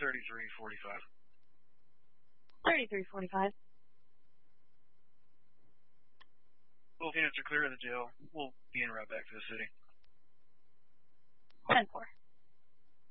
3345. 3345. Both units are clear of the jail. We'll be en route back to the city. 10-4.